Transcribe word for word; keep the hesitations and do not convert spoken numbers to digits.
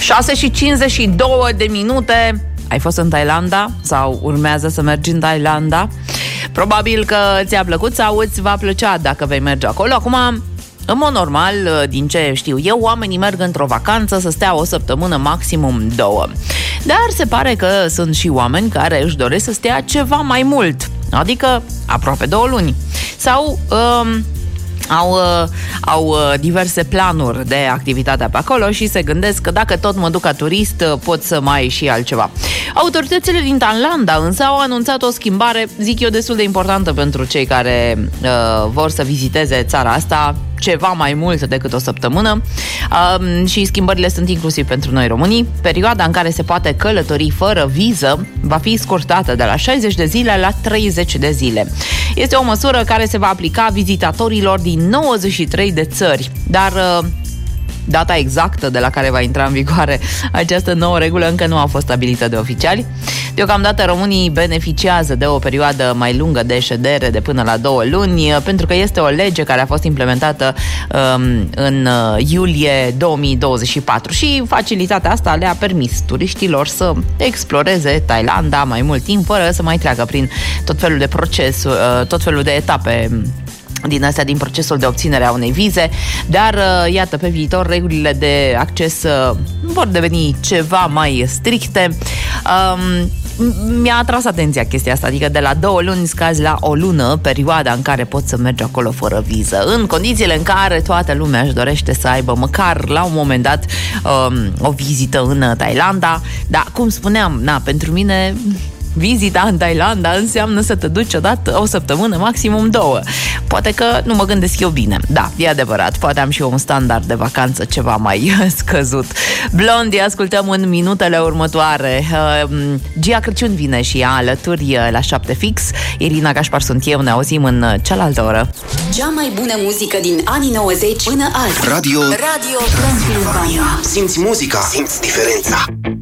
șase și cincizeci și două de minute. Ai fost în Thailanda sau urmează să mergi în Thailanda? Probabil că ți-a plăcut sau îți va plăcea dacă vei merge acolo. Acum, în mod normal, din ce știu eu, oamenii merg într-o vacanță să stea o săptămână, maximum două. Dar se pare că sunt și oameni care își doresc să stea ceva mai mult, adică aproape două luni. Sau um, au, uh, au uh, diverse planuri de activitatea pe acolo și se gândesc că dacă tot mă duc ca turist, uh, pot să mai și altceva. Autoritățile din Thailanda însă au anunțat o schimbare, zic eu, destul de importantă pentru cei care uh, vor să viziteze țara asta ceva mai mult decât o săptămână uh, și schimbările sunt inclusiv pentru noi românii. Perioada în care se poate călători fără viză va fi scurtată de la șaizeci de zile la treizeci de zile. Este o măsură care se va aplica vizitatorilor din nouăzeci și trei de țări, dar uh, data exactă de la care va intra în vigoare această nouă regulă încă nu a fost stabilită de oficiali. Deocamdată românii beneficiază de o perioadă mai lungă de ședere de până la două luni, pentru că este o lege care a fost implementată um, în iulie două mii douăzeci și patru și facilitatea asta le-a permis turiștilor să exploreze Thailanda mai mult timp fără să mai treacă prin tot felul de proces, uh, tot felul de etape din astea, din procesul de obținere a unei vize, dar iată, pe viitor regulile de acces vor deveni ceva mai stricte. Um, mi-a atras atenția chestia asta, adică de la două luni scazi la o lună perioada în care poți să mergi acolo fără viză, în condițiile în care toată lumea își dorește să aibă măcar la un moment dat um, o vizită în Thailanda, dar cum spuneam, na, pentru mine vizita în Thailanda înseamnă să te duci odată o săptămână, maximum două. Poate că nu mă gândesc eu bine. Da, e adevărat, poate am și eu un standard de vacanță ceva mai scăzut. Blondie ascultăm în minutele următoare. Gia Crăciun vine și ea alături la șapte fix. Irina Gașpar sunt eu, ne auzim în cealaltă oră. Cea mai bună muzică din anii nouăzeci până azi. Radio Radio Transilvania. Simți muzica, simți diferența.